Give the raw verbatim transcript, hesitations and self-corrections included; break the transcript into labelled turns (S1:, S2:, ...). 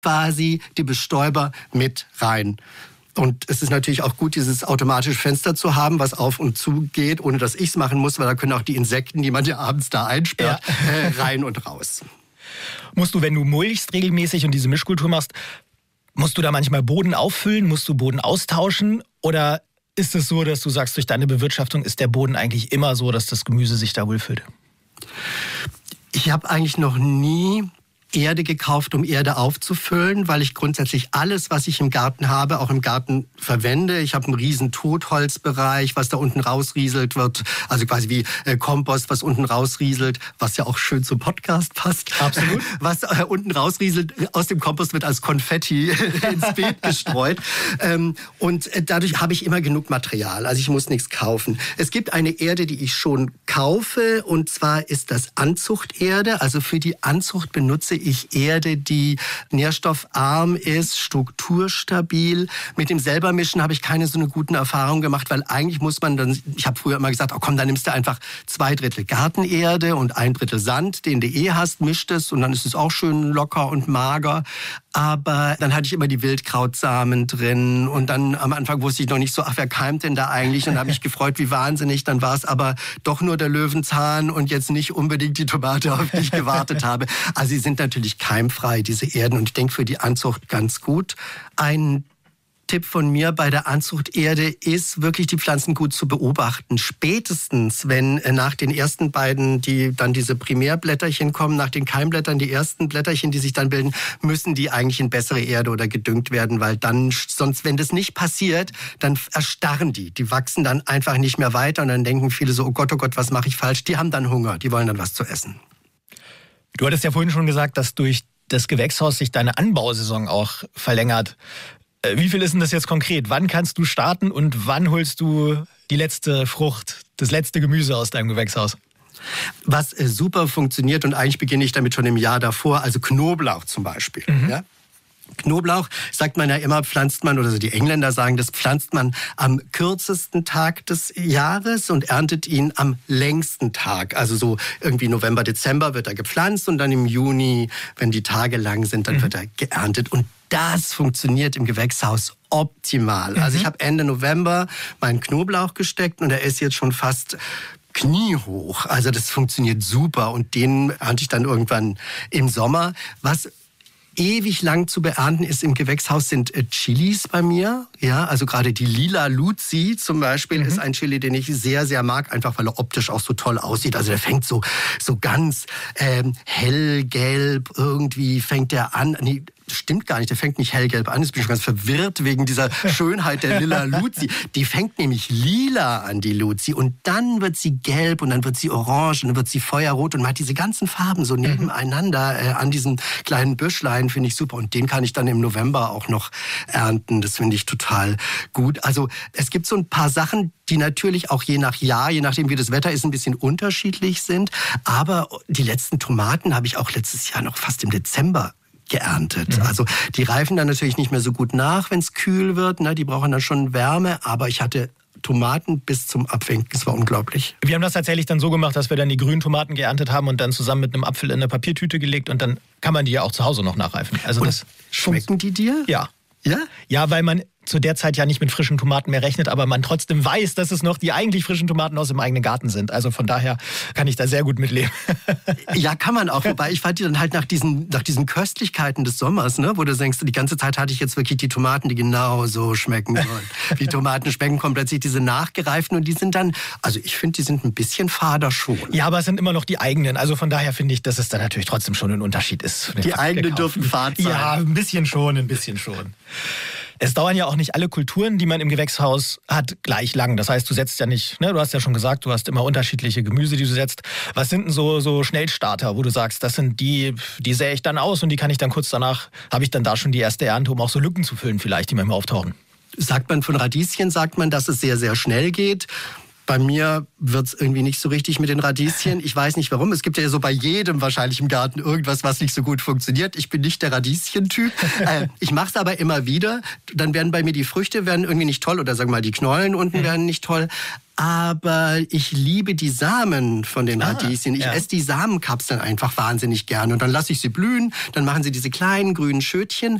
S1: quasi die Bestäuber mit rein. Und es ist natürlich auch gut, dieses automatische Fenster zu haben, was auf und zu geht, ohne dass ich es machen muss, weil da können auch die Insekten, die man ja abends da einsperrt, ja. äh, rein und raus.
S2: Musst du, wenn du mulchst regelmäßig und diese Mischkultur machst, musst du da manchmal Boden auffüllen, musst du Boden austauschen oder ist es so, dass du sagst, durch deine Bewirtschaftung ist der Boden eigentlich immer so, dass das Gemüse sich da wohlfühlt?
S1: Ich habe eigentlich noch nie Erde gekauft, um Erde aufzufüllen, weil ich grundsätzlich alles, was ich im Garten habe, auch im Garten verwende. Ich habe einen riesen Totholzbereich, was da unten rausrieselt wird, also quasi wie äh, Kompost, was unten rausrieselt, was ja auch schön zum Podcast passt.
S2: Absolut.
S1: Was äh, unten rausrieselt, aus dem Kompost wird als Konfetti ins Beet gestreut. Ähm, und äh, dadurch habe ich immer genug Material, also ich muss nichts kaufen. Es gibt eine Erde, die ich schon kaufe, und zwar ist das Anzuchterde. Also für die Anzucht benutze ich Erde, die nährstoffarm ist, strukturstabil. Mit dem Selbermischen habe ich keine so eine guten Erfahrungen gemacht, weil eigentlich muss man dann, ich habe früher immer gesagt, oh komm, dann nimmst du einfach zwei Drittel Gartenerde und ein Drittel Sand, den du eh hast, mischt es und dann ist es auch schön locker und mager. Aber dann hatte ich immer die Wildkrautsamen drin und dann am Anfang wusste ich noch nicht so, ach, wer keimt denn da eigentlich? Und habe mich gefreut, wie wahnsinnig. Dann war es aber doch nur der Löwenzahn und jetzt nicht unbedingt die Tomate, auf die ich gewartet habe. Also sie sind natürlich keimfrei, diese Erden, und ich denke für die Anzucht ganz gut. Ein Tipp von mir bei der Anzuchterde ist, wirklich die Pflanzen gut zu beobachten. Spätestens, wenn nach den ersten beiden, die dann diese Primärblätterchen kommen, nach den Keimblättern die ersten Blätterchen, die sich dann bilden, müssen die eigentlich in bessere Erde oder gedüngt werden, weil dann, sonst, wenn das nicht passiert, dann erstarren die. Die wachsen dann einfach nicht mehr weiter und dann denken viele so, oh Gott, oh Gott, was mache ich falsch? Die haben dann Hunger, die wollen dann was zu essen.
S2: Du hattest ja vorhin schon gesagt, dass durch das Gewächshaus sich deine Anbausaison auch verlängert. Wie viel ist denn das jetzt konkret? Wann kannst du starten und wann holst du die letzte Frucht, das letzte Gemüse aus deinem Gewächshaus?
S1: Was äh, super funktioniert, und eigentlich beginne ich damit schon im Jahr davor, also Knoblauch zum Beispiel. Mhm. Ja? Knoblauch, sagt man ja immer, pflanzt man, oder so die Engländer sagen, das pflanzt man am kürzesten Tag des Jahres und erntet ihn am längsten Tag. Also so irgendwie November, Dezember wird er gepflanzt und dann im Juni, wenn die Tage lang sind, dann mhm. wird er geerntet. Und das funktioniert im Gewächshaus optimal. Mhm. Also ich habe Ende November meinen Knoblauch gesteckt und er ist jetzt schon fast kniehoch. Also das funktioniert super und den ernte ich dann irgendwann im Sommer. Was ewig lang zu beernten ist im Gewächshaus sind äh, Chilis bei mir. Ja, also gerade die Lila Luzi zum Beispiel mhm. ist ein Chili, den ich sehr, sehr mag, einfach weil er optisch auch so toll aussieht. Also der fängt so, so ganz ähm, hellgelb irgendwie, fängt der an. Nee, stimmt gar nicht, der fängt nicht hellgelb an. Jetzt bin ich schon ganz verwirrt wegen dieser Schönheit der Lila Luzi. Die fängt nämlich lila an, die Luzi. Und dann wird sie gelb und dann wird sie orange und dann wird sie feuerrot. Und man hat diese ganzen Farben so nebeneinander äh, an diesem kleinen Büschlein, finde ich super. Und den kann ich dann im November auch noch ernten. Das finde ich total gut. Also es gibt so ein paar Sachen, die natürlich auch je nach Jahr, je nachdem wie das Wetter ist, ein bisschen unterschiedlich sind. Aber die letzten Tomaten habe ich auch letztes Jahr noch fast im Dezember geerntet. Mhm. Also die reifen dann natürlich nicht mehr so gut nach, wenn es kühl wird. Ne? Die brauchen dann schon Wärme, aber ich hatte Tomaten bis zum Abwinken. Das war unglaublich.
S2: Wir haben das tatsächlich dann so gemacht, dass wir dann die grünen Tomaten geerntet haben und dann zusammen mit einem Apfel in eine Papiertüte gelegt und dann kann man die ja auch zu Hause noch nachreifen. Also
S1: und
S2: das
S1: schmecken die dir?
S2: Ja.
S1: Ja?
S2: Ja, weil man zu der Zeit ja nicht mit frischen Tomaten mehr rechnet, aber man trotzdem weiß, dass es noch die eigentlich frischen Tomaten aus dem eigenen Garten sind. Also von daher kann ich da sehr gut mitleben.
S1: Ja, kann man auch. Wobei ich fand die dann halt nach diesen, nach diesen Köstlichkeiten des Sommers, ne, wo du denkst, die ganze Zeit hatte ich jetzt wirklich die Tomaten, die genau so schmecken sollen. Wie Tomaten schmecken, kommen plötzlich diese nachgereiften und die sind dann, also ich finde, die sind ein bisschen fader schon.
S2: Ja, aber es sind immer noch die eigenen. Also von daher finde ich, dass es da natürlich trotzdem schon ein Unterschied ist.
S1: Die eigenen dürfen fad sein.
S2: Ja, ein bisschen schon, ein bisschen schon. Es dauern ja auch nicht alle Kulturen, die man im Gewächshaus hat, gleich lang. Das heißt, du setzt ja nicht, ne, du hast ja schon gesagt, du hast immer unterschiedliche Gemüse, die du setzt. Was sind denn so, so Schnellstarter, wo du sagst, das sind die, die sähe ich dann aus und die kann ich dann kurz danach, habe ich dann da schon die erste Ernte, um auch so Lücken zu füllen vielleicht, die manchmal auftauchen?
S1: Sagt man von Radieschen, sagt man, dass es sehr, sehr schnell geht. Bei mir wird's irgendwie nicht so richtig mit den Radieschen. Ich weiß nicht warum. Es gibt ja so bei jedem wahrscheinlich im Garten irgendwas, was nicht so gut funktioniert. Ich bin nicht der Radieschen-Typ. äh, ich mache es aber immer wieder. Dann werden bei mir die Früchte werden irgendwie nicht toll oder sagen wir mal die Knollen unten mhm. werden nicht toll. Aber ich liebe die Samen von den Radieschen. Ich ja. esse die Samenkapseln einfach wahnsinnig gerne. Und dann lasse ich sie blühen, dann machen sie diese kleinen grünen Schötchen